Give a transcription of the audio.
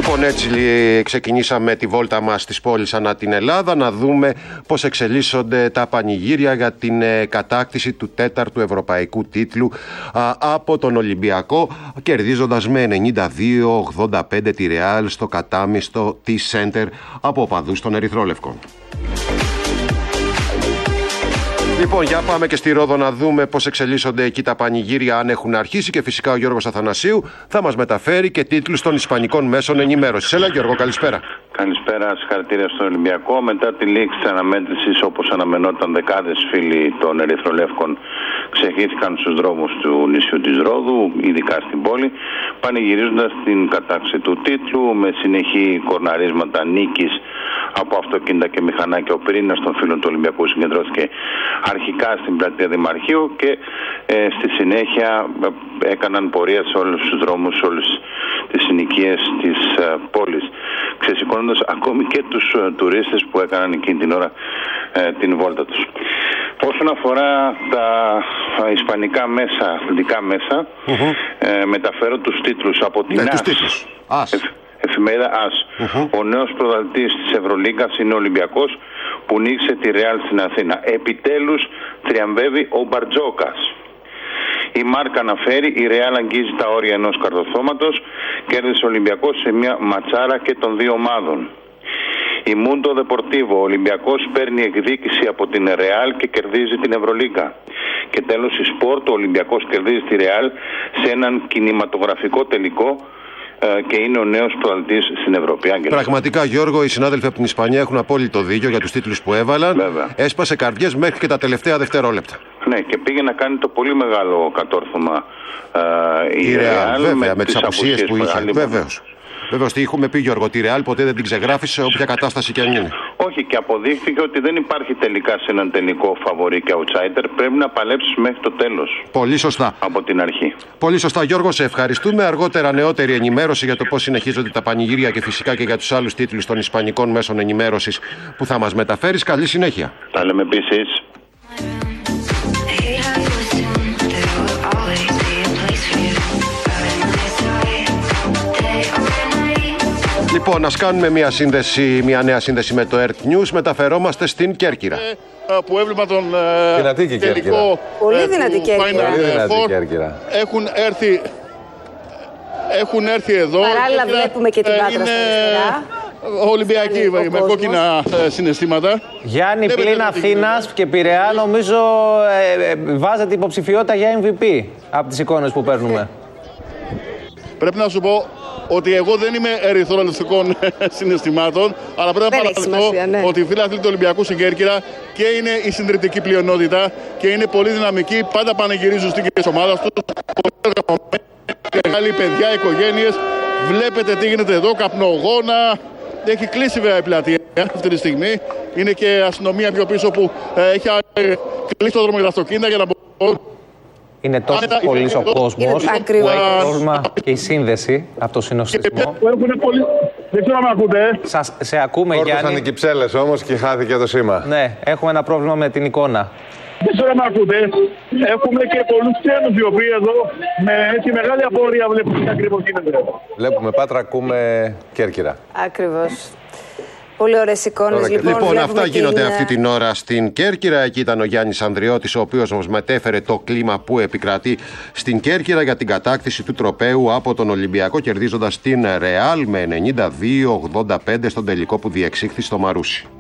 Λοιπόν, έτσι ξεκινήσαμε τη βόλτα μας στις πόλεις ανά την Ελλάδα, να δούμε πώς εξελίσσονται τα πανηγύρια για την κατάκτηση του 4ου ευρωπαϊκού τίτλου από τον Ολυμπιακό, κερδίζοντας με 92-85 τη Ρεάλ στο κατάμιστο της Σέντερ από οπαδούς των Ερυθρόλευκων. Λοιπόν, για πάμε και στη Ρόδο να δούμε πώς εξελίσσονται εκεί τα πανηγύρια, αν έχουν αρχίσει, και φυσικά ο Γιώργος Αθανασίου θα μας μεταφέρει και τίτλους των ισπανικών μέσων ενημέρωσης. Έλα Γιώργο, καλησπέρα. Καλησπέρα, συγχαρητήρια στον Ολυμπιακό. Μετά τη λήξη της αναμέτρησης, όπως αναμενόταν, δεκάδες φίλοι των Ερυθρολεύκων ξεχύθηκαν στους δρόμους του νησιού της Ρόδου, ειδικά στην πόλη, πανηγυρίζοντας την κατάκτηση του τίτλου με συνεχή κορναρίσματα νίκης από αυτοκίνητα και μηχανάκια. Ο πυρήνας των φίλων του Ολυμπιακού συγκεντρώθηκε αρχικά στην πλατεία Δημαρχείου και στη συνέχεια έκαναν πορεία σε όλους τους δρόμους, σε όλες τις συνοικίες της πόλης, ξεσηκώνοντας ακόμη και τους τουρίστες που έκαναν εκείνη την ώρα την βόλτα τους. Όσον αφορά τα ισπανικά μέσα, αθλητικά μέσα, μεταφέρω τους τίτλους από την εφημερίδα ΑΣ. Ο νέος πρωταθλητής της Ευρωλίγκας είναι ο Ολυμπιακός, που νίκησε τη Ρεάλ στην Αθήνα. Επιτέλους τριαμβεύει ο Μπαρτζόκας. Η Μάρκα αναφέρει: η Ρεάλ αγγίζει τα όρια ενός καρδοθώματος, κέρδισε ο Ολυμπιακός σε μια ματσάρα και των δύο ομάδων. Η Μούντο Δεπορτίβο: ο Ολυμπιακός παίρνει εκδίκηση από την Ρεάλ και κερδίζει την Ευρωλίγκα. Και τέλος η Σπορτ: ο Ολυμπιακός κερδίζει τη Ρεάλ σε έναν κινηματογραφικό τελικό και είναι ο νέος πρωταθλητής στην Ευρώπη. Πραγματικά, Γιώργο, οι συνάδελφοι από την Ισπανία έχουν απόλυτο δίκιο για τους τίτλους που έβαλαν. Βέβαια. Έσπασε καρδιές μέχρι και τα τελευταία δευτερόλεπτα. Ναι, και πήγε να κάνει το πολύ μεγάλο κατόρθωμα η Ρεάλ, βέβαια, με τις απουσίες που είχε. Βεβαίως, τι έχουμε πει, Γιώργο, τη Ρεάλ ποτέ δεν την ξεγράφει σε όποια κατάσταση και αν είναι. Όχι, και αποδείχθηκε ότι δεν υπάρχει τελικά σε έναν τελικό φαβορί και outsider. Πρέπει να παλέψεις μέχρι το τέλος. Πολύ σωστά. Από την αρχή. Πολύ σωστά, Γιώργο, σε ευχαριστούμε. Αργότερα νεότερη ενημέρωση για το πώς συνεχίζονται τα πανηγύρια και φυσικά και για τους άλλους τίτλους των ισπανικών μέσων ενημέρωσης που θα μας μεταφέρεις. Καλή συνέχεια. Τα λέμε επίσης. Λοιπόν, ας κάνουμε μια νέα σύνδεση με το Earth News. Μεταφερόμαστε στην Κέρκυρα. Που έβλεπα τον δυνατή τελικό. Πολύ δυνατή Κέρκυρα. Έχουν έρθει εδώ. Παράλληλα βλέπουμε και την Πάτρα στα αριστερά. Ολυμπιακοί με κόκκινα συναισθήματα. Γιάννη, πλην Αθήνας και Πειραιά, νομίζω βάζετε υποψηφιότητα για MVP από τις εικόνες που παίρνουμε. Πρέπει να σου πω ότι εγώ δεν είμαι ερυθρολευκών συναισθημάτων, αλλά πρέπει να παραδεχτώ ότι οι φίλοι του Ολυμπιακού στην Κέρκυρα και είναι η συντριπτική πλειονότητα και είναι πολύ δυναμικοί, πάντα πανηγυρίζουν στην ομάδα του. Μεγάλοι παιδιά, οικογένειες. Βλέπετε τι γίνεται εδώ, καπνογόνα. Έχει κλείσει βέβαια η πλατεία αυτή τη στιγμή. Είναι και αστυνομία πιο πίσω που έχει κλείσει το δρόμο για τα αυτοκίνητα για να μπορούν. Είναι τόσο πολύ ο κόσμος που έχει πρόβλημα και η σύνδεση από το συνοστισμό. Δεν ξέρω αν με ακούτε. Σε ακούμε, Γιάννη. Κόρτωσαν οι κυψέλες όμως και χάθηκε το σήμα. Ναι, έχουμε ένα πρόβλημα με την εικόνα. Δεν ξέρω αν με ακούτε. Έχουμε και πολλούς ξένους οι οποίοι εδώ με μεγάλη απορία βλέπουν τι ακριβώς γίνεται. Βλέπουμε Πάτρα, ακούμε Κέρκυρα. Ακριβώς. Πολύ ωραίες εικόνες. Λοιπόν, αυτά γίνονται αυτή την ώρα στην Κέρκυρα. Εκεί ήταν ο Γιάννης Ανδριώτης, ο οποίος μας μετέφερε το κλίμα που επικρατεί στην Κέρκυρα για την κατάκτηση του τροπαίου από τον Ολυμπιακό, κερδίζοντας την Ρεάλ με 92-85 στον τελικό που διεξήχθη στο Μαρούσι.